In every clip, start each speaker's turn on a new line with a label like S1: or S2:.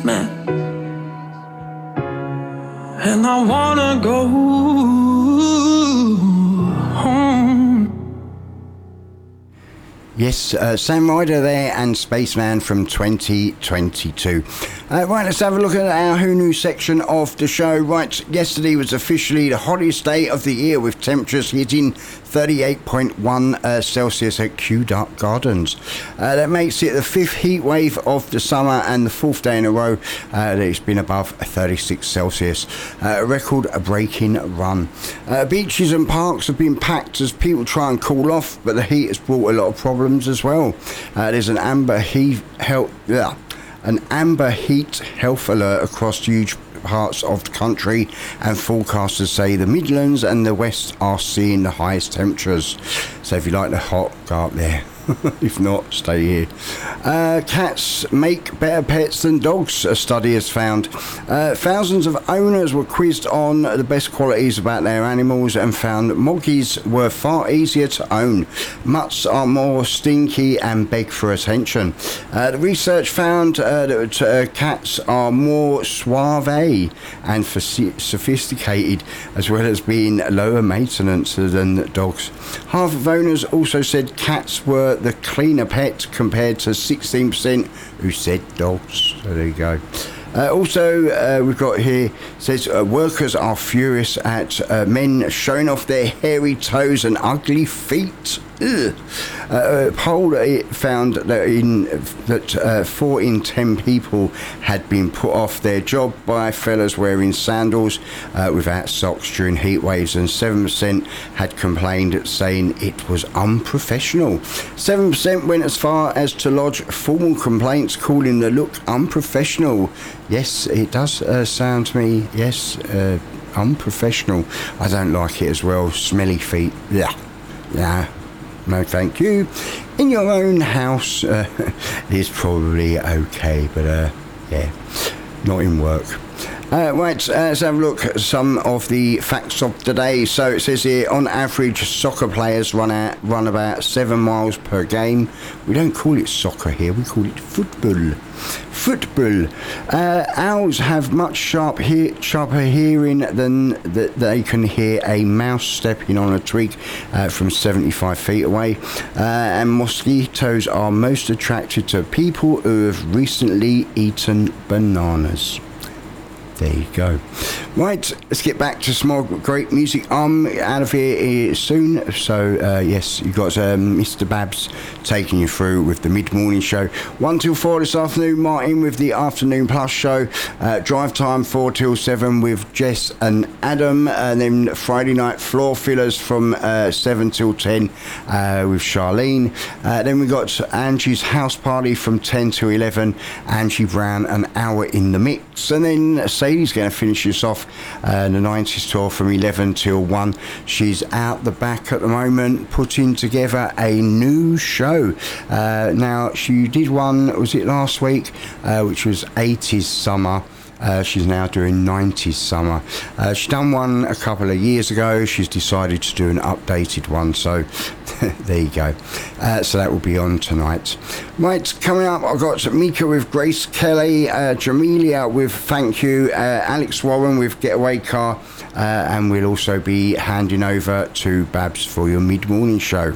S1: spaceman, and I wanna go home.
S2: Yes, Sam Ryder there and Spaceman from 2022. Right, let's have a look at our Who Knew section of the show. Right, yesterday was officially the hottest day of the year with temperatures hitting 38.1 Celsius at Kew Gardens. That makes it the fifth heat wave of the summer and the fourth day in a row that it's been above 36 Celsius. A record-breaking run. Beaches and parks have been packed as people try and cool off, but the heat has brought a lot of problems as well. There's an amber heat health alert across huge parts of the country, and forecasters say the Midlands and the West are seeing the highest temperatures. So if you like the hot, go up there. If not, stay here. Cats make better pets than dogs, a study has found. Thousands of owners were quizzed on the best qualities about their animals and found moggies were far easier to own. Mutts are more stinky and beg for attention. The research found that cats are more suave and sophisticated, as well as being lower maintenance than dogs. Half of owners also said cats were the cleaner pet compared to 16% who said dogs. So there you go. Also, we've got here, says workers are furious at men showing off their hairy toes and ugly feet. A poll found that 4 in 10 people had been put off their job by fellas wearing sandals without socks during heat waves, and 7% had complained, saying it was unprofessional. 7% went as far as to lodge formal complaints, calling the look unprofessional. Yes, it does sound to me, yes, unprofessional. I don't like it as well. Smelly feet. Yeah. No, thank you. In your own house is probably okay, but yeah, not in work. Right, let's have a look at some of the facts of the day. So it says here, on average, soccer players run about 7 miles per game. We don't call it soccer here, we call it football. Owls have much sharper hearing than they can hear a mouse stepping on a twig from 75 feet away. And mosquitoes are most attracted to people who have recently eaten bananas. There you go. Right, let's get back to some more great music. I'm out of here soon. So, yes, you've got Mr. Babs taking you through with the mid-morning show. 1 till 4 this afternoon, Martin with the Afternoon Plus show. Drive time 4 till 7 with Jess and Adam. And then Friday night floor fillers from 7 till 10 with Charlene. Then we got Angie's house party from 10 till 11. Angie Brown, an hour in the mix. And then Sadie's going to finish us off the 90s tour from 11 till 1. She's out the back at the moment putting together a new show. Now, she did one, was it last week, which was 80s summer. She's now doing 90s summer. She's done one a couple of years ago. She's decided to do an updated one, so there you go. So that will be on tonight. Right, coming up, I've got Mika with Grace Kelly, Jamelia with Thank You, Alex Warren with Getaway Car, and we'll also be handing over to Babs for your mid-morning show.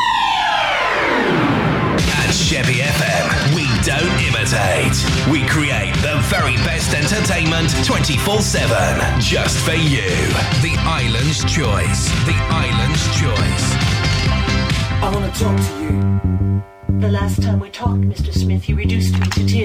S3: At Chevy FM, we don't imitate. We create the very best entertainment 24/7, just for you. The Island's Choice. The Island's Choice.
S4: I want to talk to you.
S5: The last time we talked, Mr. Smith, you reduced me to tears.